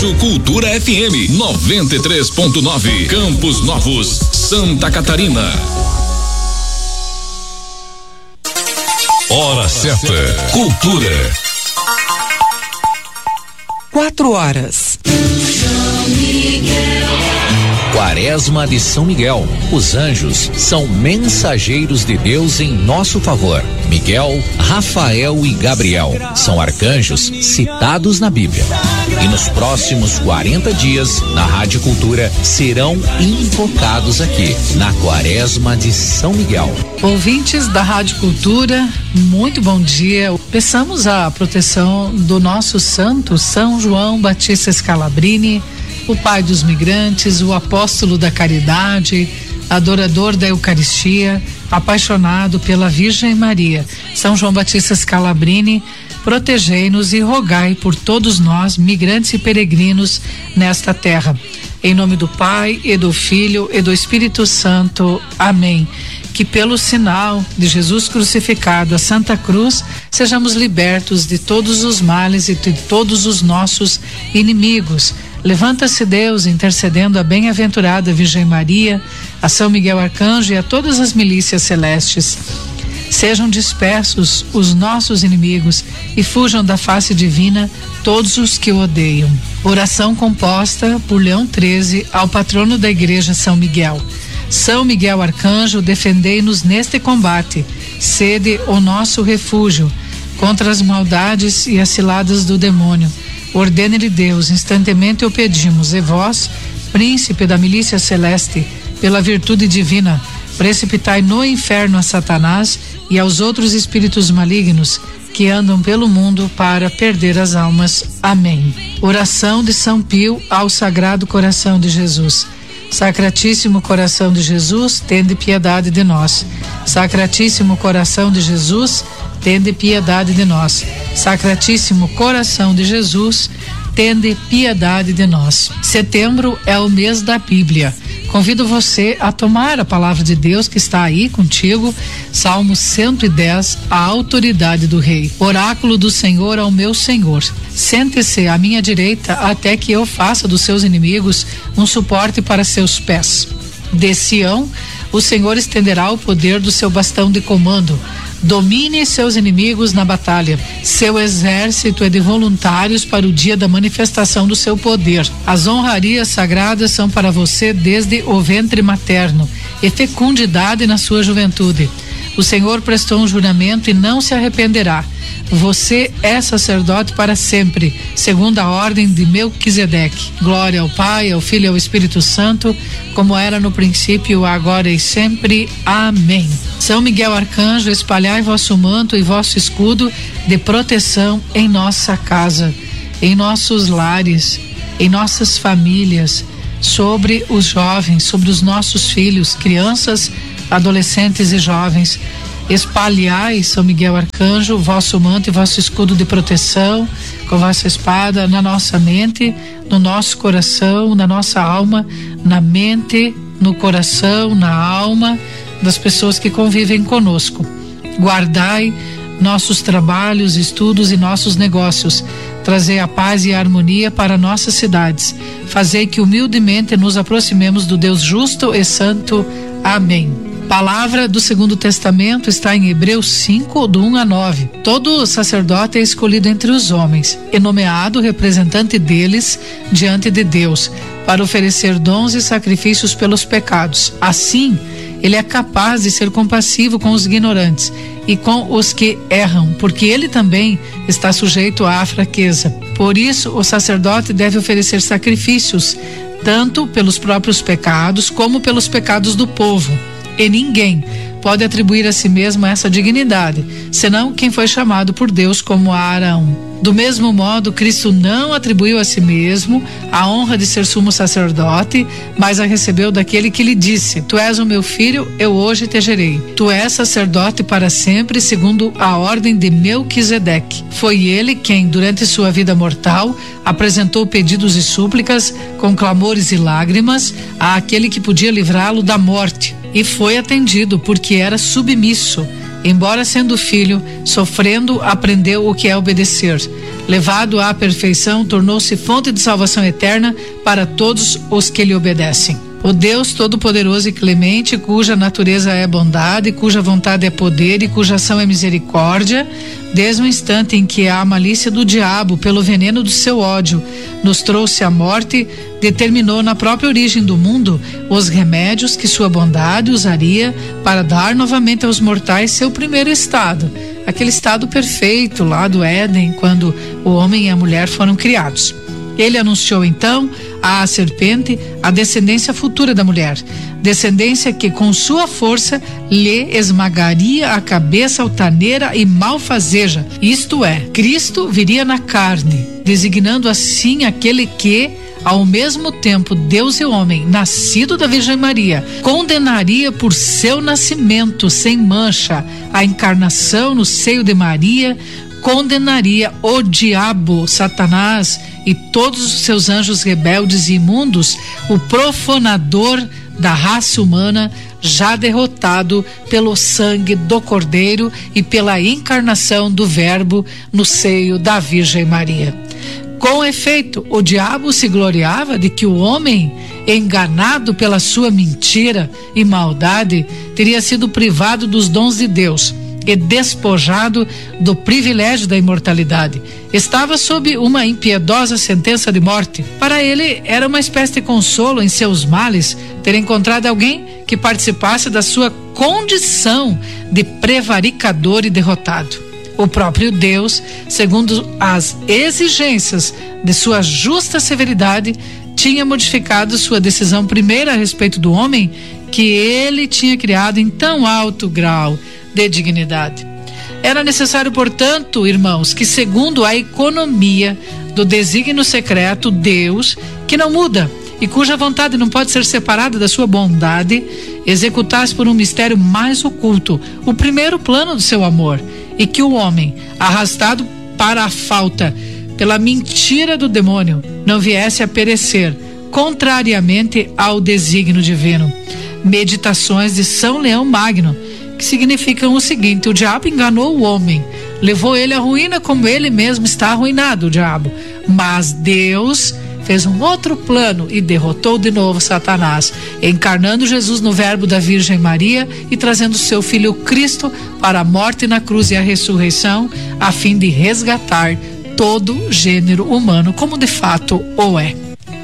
Rádio Cultura FM 93.9, Campos Novos, Santa Catarina. Hora certa, cultura. 4 horas. Quaresma de São Miguel. Os anjos são mensageiros de Deus em nosso favor. Miguel, Rafael e Gabriel são arcanjos citados na Bíblia. E nos próximos 40 dias, na Rádio Cultura, serão invocados aqui, na Quaresma de São Miguel. Ouvintes da Rádio Cultura, muito bom dia. Peçamos a proteção do nosso santo São João Batista Scalabrini, o pai dos migrantes, o apóstolo da caridade, adorador da Eucaristia, apaixonado pela Virgem Maria. São João Batista Scalabrini, protegei-nos e rogai por todos nós, migrantes e peregrinos nesta terra. Em nome do Pai, e do Filho, e do Espírito Santo. Amém. Que pelo sinal de Jesus crucificado, a Santa Cruz, sejamos libertos de todos os males e de todos os nossos inimigos. Levanta-se Deus, intercedendo a bem-aventurada Virgem Maria, a São Miguel Arcanjo e a todas as milícias celestes. Sejam dispersos os nossos inimigos e fujam da face divina todos os que o odeiam. Oração composta por Leão XIII ao patrono da Igreja São Miguel. São Miguel Arcanjo, defendei-nos neste combate. Sede o nosso refúgio contra as maldades e as ciladas do demônio. Ordene-lhe Deus, instantemente o pedimos, e vós, príncipe da milícia celeste, pela virtude divina, precipitai no inferno a Satanás e aos outros espíritos malignos que andam pelo mundo para perder as almas. Amém. Oração de São Pio ao Sagrado Coração de Jesus. Sacratíssimo Coração de Jesus, tende piedade de nós. Sacratíssimo Coração de Jesus, tende piedade de nós. Sacratíssimo Coração de Jesus, tende piedade de nós. Setembro é o mês da Bíblia. Convido você a tomar a palavra de Deus que está aí contigo. Salmo 110, a autoridade do rei. Oráculo do Senhor ao meu Senhor. Sente-se à minha direita até que eu faça dos seus inimigos um suporte para seus pés. De Sião, o Senhor estenderá o poder do seu bastão de comando. Domine seus inimigos na batalha. Seu exército é de voluntários para o dia da manifestação do seu poder. As honrarias sagradas são para você desde o ventre materno e fecundidade na sua juventude. O Senhor prestou um juramento e não se arrependerá. Você é sacerdote para sempre, segundo a ordem de Melquisedeque. Glória ao Pai, ao Filho e ao Espírito Santo, como era no princípio, agora e sempre. Amém. São Miguel Arcanjo, espalhai vosso manto e vosso escudo de proteção em nossa casa, em nossos lares, em nossas famílias, sobre os jovens, sobre os nossos filhos, crianças, adolescentes e jovens. Espalhai, São Miguel Arcanjo, vosso manto e vosso escudo de proteção, com vossa espada na nossa mente, no nosso coração, na nossa alma, na mente, no coração, na alma das pessoas que convivem conosco. Guardai nossos trabalhos, estudos e nossos negócios. Trazei a paz e a harmonia para nossas cidades. Fazei que humildemente nos aproximemos do Deus justo e santo. Amém. Palavra do Segundo Testamento está em Hebreus 5, do 1 a 9. Todo sacerdote é escolhido entre os homens e nomeado representante deles diante de Deus, para oferecer dons e sacrifícios pelos pecados. Assim, ele é capaz de ser compassivo com os ignorantes e com os que erram, porque ele também está sujeito à fraqueza. Por isso, o sacerdote deve oferecer sacrifícios, tanto pelos próprios pecados como pelos pecados do povo. E ninguém pode atribuir a si mesmo essa dignidade, senão quem foi chamado por Deus, como Arão. Do mesmo modo, Cristo não atribuiu a si mesmo a honra de ser sumo sacerdote, mas a recebeu daquele que lhe disse: Tu és o meu filho, eu hoje te gerei. Tu és sacerdote para sempre, segundo a ordem de Melquisedeque. Foi ele quem, durante sua vida mortal, apresentou pedidos e súplicas, com clamores e lágrimas, àquele que podia livrá-lo da morte. E foi atendido, porque era submisso embora sendo filho, sofrendo, aprendeu o que é obedecer. Levado à perfeição, tornou-se fonte de salvação eterna para todos os que lhe obedecem. O Deus Todo-Poderoso e Clemente, cuja natureza é bondade, cuja vontade é poder e cuja ação é misericórdia, desde o instante em que a malícia do diabo, pelo veneno do seu ódio, nos trouxe a morte, determinou na própria origem do mundo os remédios que sua bondade usaria para dar novamente aos mortais seu primeiro estado, aquele estado perfeito lá do Éden, quando o homem e a mulher foram criados. Ele anunciou então à serpente a descendência futura da mulher, descendência que com sua força lhe esmagaria a cabeça altaneira e malfazeja, isto é, Cristo viria na carne, designando assim aquele que, ao mesmo tempo Deus e homem, nascido da Virgem Maria, condenaria por seu nascimento sem mancha a encarnação no seio de Maria, condenaria o diabo, Satanás e todos os seus anjos rebeldes e imundos, o profanador da raça humana, já derrotado pelo sangue do Cordeiro e pela encarnação do Verbo no seio da Virgem Maria. Com efeito, o diabo se gloriava de que o homem, enganado pela sua mentira e maldade, teria sido privado dos dons de Deus e despojado do privilégio da imortalidade. Estava sob uma impiedosa sentença de morte. Para ele, era uma espécie de consolo em seus males ter encontrado alguém que participasse da sua condição de prevaricador e derrotado. O próprio Deus, segundo as exigências de sua justa severidade, tinha modificado sua decisão primeira a respeito do homem que ele tinha criado em tão alto grau de dignidade. Era necessário, portanto, irmãos, que segundo a economia do desígnio secreto, Deus, que não muda e cuja vontade não pode ser separada da sua bondade, executasse por um mistério mais oculto o primeiro plano do seu amor, e que o homem, arrastado para a falta pela mentira do demônio, não viesse a perecer, contrariamente ao desígnio divino. Meditações de São Leão Magno, que significam o seguinte: o diabo enganou o homem, levou ele à ruína como ele mesmo está arruinado, o diabo. Mas Deus fez um outro plano e derrotou de novo Satanás, encarnando Jesus no Verbo da Virgem Maria e trazendo seu Filho Cristo para a morte na cruz e a ressurreição, a fim de resgatar todo o gênero humano, como de fato o é.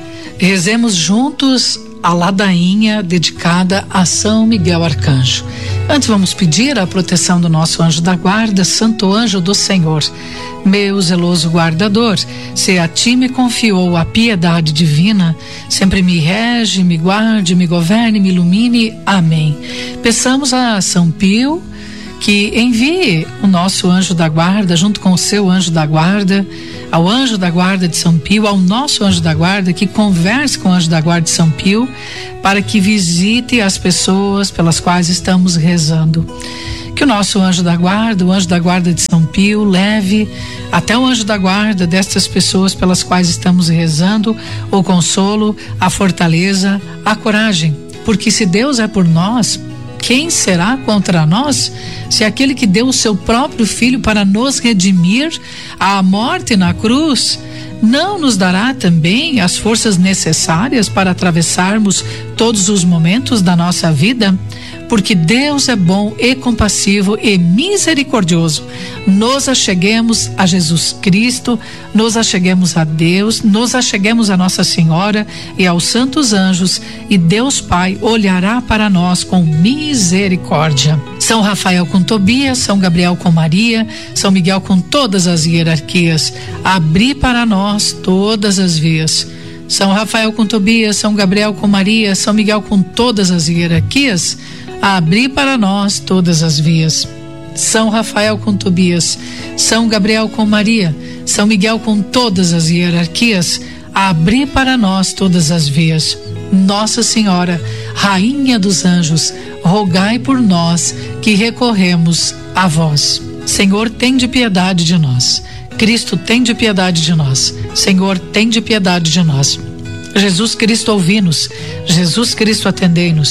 Rezemos juntos a ladainha dedicada a São Miguel Arcanjo. Antes vamos pedir a proteção do nosso anjo da guarda, Santo Anjo do Senhor. Meu zeloso guardador, se a ti me confiou a piedade divina, sempre me rege, me guarde, me governe, me ilumine. Amém. Peçamos a São Pio que envie o nosso anjo da guarda junto com o seu anjo da guarda, ao anjo da guarda de São Pio, ao nosso anjo da guarda, que converse com o anjo da guarda de São Pio, para que visite as pessoas pelas quais estamos rezando. Que o nosso anjo da guarda, o anjo da guarda de São Pio, leve até o anjo da guarda destas pessoas pelas quais estamos rezando o consolo, a fortaleza, a coragem. Porque se Deus é por nós, quem será contra nós? Se aquele que deu o seu próprio Filho para nos redimir à morte na cruz não nos dará também as forças necessárias para atravessarmos todos os momentos da nossa vida? Porque Deus é bom e compassivo e misericordioso. Nos acheguemos a Jesus Cristo, nos acheguemos a Deus, nos acheguemos a Nossa Senhora e aos santos anjos, e Deus Pai olhará para nós com misericórdia. São Rafael com Tobias, São Gabriel com Maria, São Miguel com todas as hierarquias, abri para nós todas as vias. São Rafael com Tobias, São Gabriel com Maria, São Miguel com todas as hierarquias, abri para nós todas as vias. São Rafael com Tobias, São Gabriel com Maria, São Miguel com todas as hierarquias, abri para nós todas as vias. Nossa Senhora, Rainha dos Anjos, rogai por nós que recorremos a vós. Senhor, tende piedade de nós. Cristo, tende piedade de nós. Senhor, tende piedade de nós. Jesus Cristo, ouvi-nos. Jesus Cristo, atendei-nos.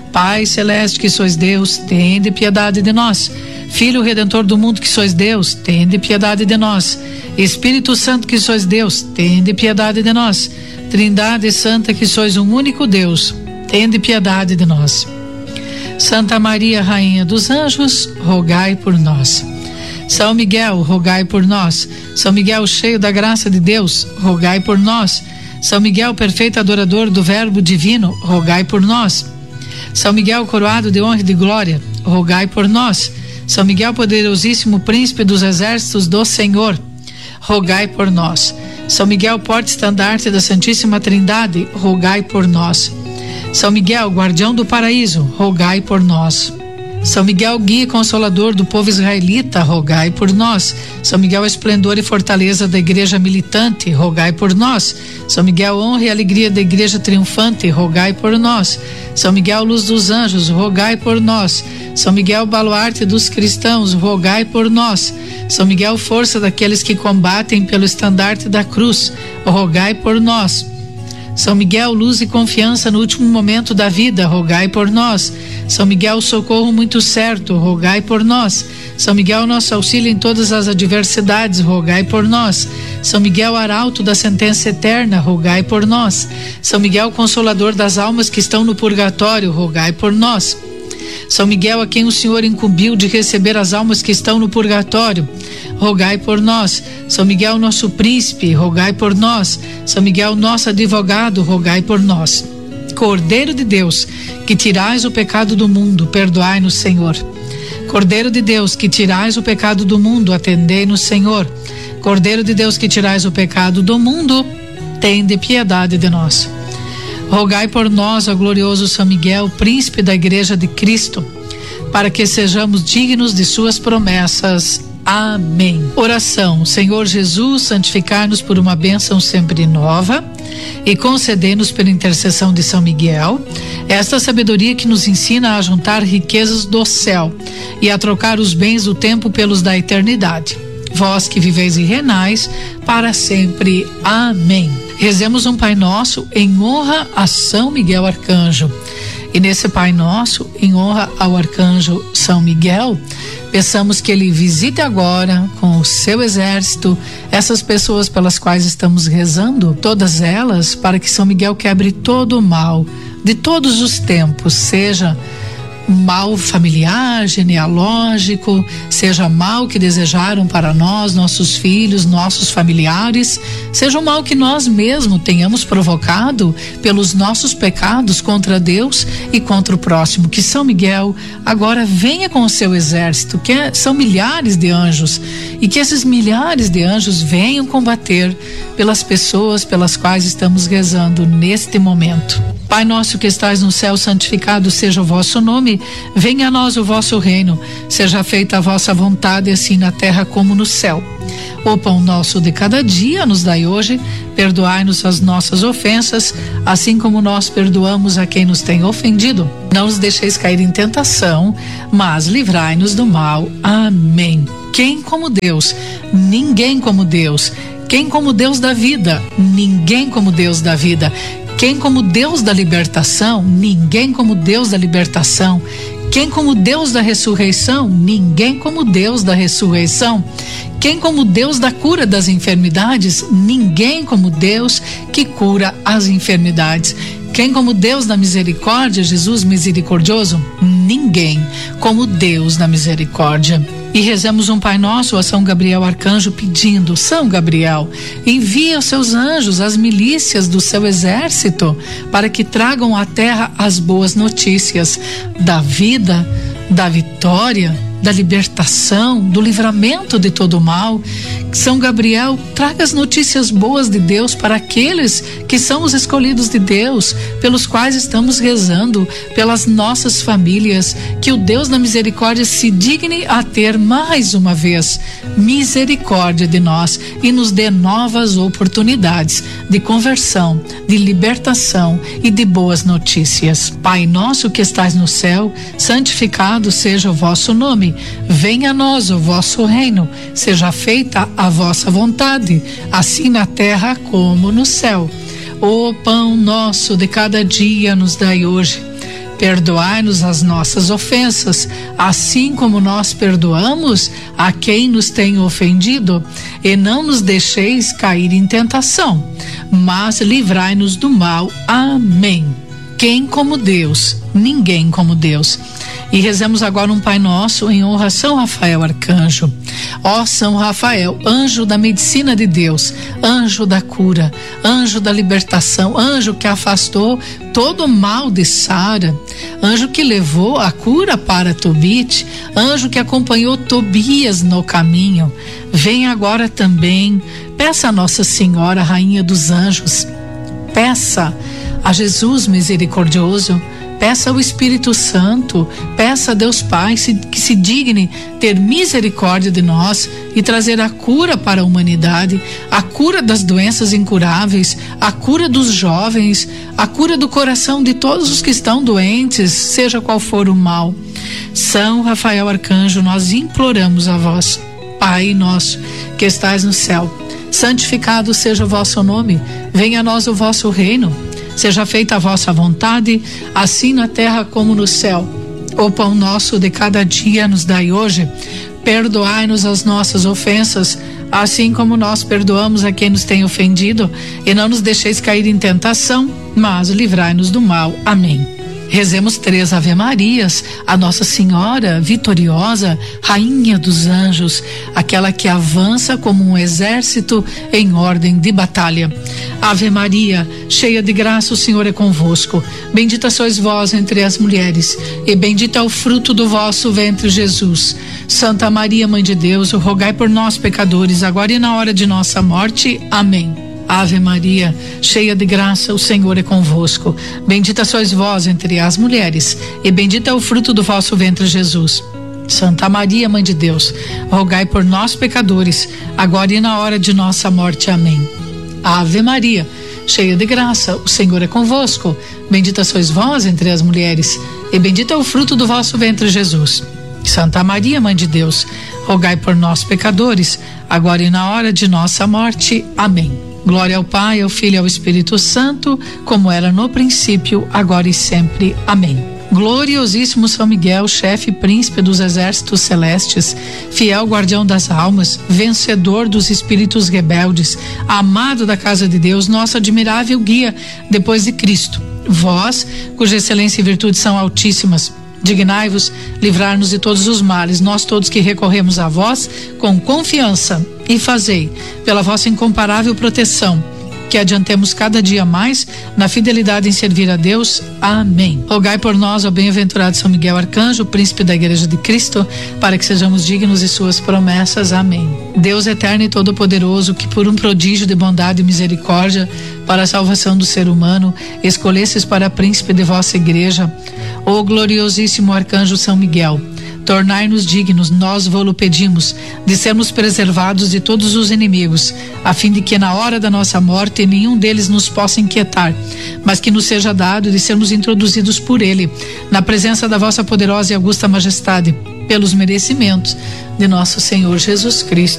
Pai celeste que sois Deus, tende piedade de nós. Filho Redentor do mundo que sois Deus, tende piedade de nós. Espírito Santo que sois Deus, tende piedade de nós. Trindade Santa que sois um único Deus, tende piedade de nós. Santa Maria, Rainha dos Anjos, rogai por nós. São Miguel, rogai por nós. São Miguel, cheio da graça de Deus, rogai por nós. São Miguel, perfeito adorador do Verbo divino, rogai por nós. São Miguel, coroado de honra e de glória, rogai por nós. São Miguel, poderosíssimo príncipe dos exércitos do Senhor, rogai por nós. São Miguel, porta-estandarte da Santíssima Trindade, rogai por nós. São Miguel, guardião do paraíso, rogai por nós. São Miguel, guia e consolador do povo israelita, rogai por nós. São Miguel, esplendor e fortaleza da igreja militante, rogai por nós. São Miguel, honra e alegria da igreja triunfante, rogai por nós. São Miguel, luz dos anjos, rogai por nós. São Miguel, baluarte dos cristãos, rogai por nós. São Miguel, força daqueles que combatem pelo estandarte da cruz, rogai por nós. São Miguel, luz e confiança no último momento da vida, rogai por nós. São Miguel, socorro muito certo, rogai por nós. São Miguel, nosso auxílio em todas as adversidades, rogai por nós. São Miguel, arauto da sentença eterna, rogai por nós. São Miguel, consolador das almas que estão no purgatório, rogai por nós. São Miguel, a quem o Senhor incumbiu de receber as almas que estão no purgatório, rogai por nós. São Miguel, nosso príncipe, rogai por nós. São Miguel, nosso advogado, rogai por nós. Cordeiro de Deus, que tirais o pecado do mundo, perdoai-nos, Senhor. Cordeiro de Deus, que tirais o pecado do mundo, atendei-nos, Senhor. Cordeiro de Deus, que tirais o pecado do mundo, tende piedade de nós. Rogai por nós, ó glorioso São Miguel, príncipe da Igreja de Cristo, para que sejamos dignos de suas promessas. Amém. Oração. Senhor Jesus, santificai-nos por uma bênção sempre nova e concedei-nos pela intercessão de São Miguel esta sabedoria que nos ensina a juntar riquezas do céu e a trocar os bens do tempo pelos da eternidade. Vós que viveis e reinais para sempre. Amém. Rezemos um Pai Nosso em honra a São Miguel Arcanjo. E nesse Pai Nosso, em honra ao Arcanjo São Miguel, peçamos que ele visite agora com o seu exército essas pessoas pelas quais estamos rezando, todas elas, para que São Miguel quebre todo o mal de todos os tempos, seja mal familiar, genealógico, seja mal que desejaram para nós, nossos filhos, nossos familiares, seja o mal que nós mesmos tenhamos provocado pelos nossos pecados contra Deus e contra o próximo. Que São Miguel agora venha com o seu exército, que são milhares de anjos, e que esses milhares de anjos venham combater pelas pessoas pelas quais estamos rezando neste momento. Pai nosso que estais no céu, santificado seja o vosso nome, venha a nós o vosso reino, seja feita a vossa vontade, assim na terra como no céu. O pão nosso de cada dia nos dai hoje, perdoai-nos as nossas ofensas, assim como nós perdoamos a quem nos tem ofendido. Não nos deixeis cair em tentação, mas livrai-nos do mal. Amém. Quem como Deus? Ninguém como Deus. Quem como Deus da vida? Ninguém como Deus da vida. Quem como Deus da libertação? Ninguém como Deus da libertação. Quem como Deus da ressurreição? Ninguém como Deus da ressurreição. Quem como Deus da cura das enfermidades? Ninguém como Deus que cura as enfermidades. Quem como Deus da misericórdia? Jesus misericordioso? Ninguém como Deus da misericórdia. E rezemos um Pai Nosso a São Gabriel Arcanjo, pedindo: São Gabriel, envia os seus anjos, as milícias do seu exército, para que tragam à terra as boas notícias da vida, da vitória, da libertação, do livramento de todo o mal. São Gabriel, traga as notícias boas de Deus para aqueles que são os escolhidos de Deus, pelos quais estamos rezando, pelas nossas famílias. Que o Deus da misericórdia se digne a ter mais uma vez misericórdia de nós e nos dê novas oportunidades de conversão, de libertação e de boas notícias. Pai nosso que estais no céu, santificado seja o vosso nome. Venha a nós o vosso reino, seja feita a vossa vontade, assim na terra como no céu. O pão nosso de cada dia nos dai hoje. Perdoai-nos as nossas ofensas, assim como nós perdoamos a quem nos tem ofendido, e não nos deixeis cair em tentação, mas livrai-nos do mal. Amém. Quem como Deus? Ninguém como Deus. E rezemos agora um Pai Nosso em honra a São Rafael Arcanjo. Ó São Rafael, anjo da medicina de Deus, anjo da cura, anjo da libertação, anjo que afastou todo o mal de Sara, anjo que levou a cura para Tobit, anjo que acompanhou Tobias no caminho, vem agora também, peça a Nossa Senhora, Rainha dos Anjos, peça a Jesus misericordioso, peça ao Espírito Santo, peça a Deus Pai que se digne ter misericórdia de nós e trazer a cura para a humanidade, a cura das doenças incuráveis, a cura dos jovens, a cura do coração de todos os que estão doentes, seja qual for o mal. São Rafael Arcanjo, nós imploramos a vós, Pai nosso que estais no céu, santificado seja o vosso nome, venha a nós o vosso reino. Seja feita a vossa vontade, assim na terra como no céu. O pão nosso de cada dia nos dai hoje. Perdoai-nos as nossas ofensas, assim como nós perdoamos a quem nos tem ofendido. E não nos deixeis cair em tentação, mas livrai-nos do mal. Amém. Rezemos 3 Ave Marias, a Nossa Senhora vitoriosa, Rainha dos Anjos, aquela que avança como um exército em ordem de batalha. Ave Maria, cheia de graça, o Senhor é convosco. Bendita sois vós entre as mulheres, e bendito é o fruto do vosso ventre, Jesus. Santa Maria, Mãe de Deus, rogai por nós, pecadores, agora e na hora de nossa morte. Amém. Ave Maria, cheia de graça, o Senhor é convosco. Bendita sois vós entre as mulheres, e bendito é o fruto do vosso ventre, Jesus. Santa Maria, Mãe de Deus, rogai por nós, pecadores, agora e na hora de nossa morte. Amém. Ave Maria, cheia de graça, o Senhor é convosco. Bendita sois vós entre as mulheres, e bendito é o fruto do vosso ventre, Jesus. Santa Maria, Mãe de Deus, rogai por nós, pecadores, agora e na hora de nossa morte. Amém. Glória ao Pai, ao Filho e ao Espírito Santo, como era no princípio, agora e sempre. Amém. Gloriosíssimo São Miguel, chefe e príncipe dos exércitos celestes, fiel guardião das almas, vencedor dos espíritos rebeldes, amado da casa de Deus, nosso admirável guia depois de Cristo. Vós, cuja excelência e virtude são altíssimas, dignai-vos livrar-nos de todos os males, nós todos que recorremos a vós com confiança, e fazei, pela vossa incomparável proteção, que adiantemos cada dia mais na fidelidade em servir a Deus. Amém. Rogai por nós, ó bem-aventurado São Miguel Arcanjo, príncipe da Igreja de Cristo, para que sejamos dignos de suas promessas. Amém. Deus eterno e todo-poderoso, que por um prodígio de bondade e misericórdia para a salvação do ser humano, escolhestes para príncipe de vossa Igreja, ó gloriosíssimo Arcanjo São Miguel, tornai-nos dignos, nós vô-lo pedimos, de sermos preservados de todos os inimigos, a fim de que na hora da nossa morte nenhum deles nos possa inquietar, mas que nos seja dado de sermos introduzidos por ele, na presença da vossa poderosa e augusta majestade, pelos merecimentos de nosso Senhor Jesus Cristo.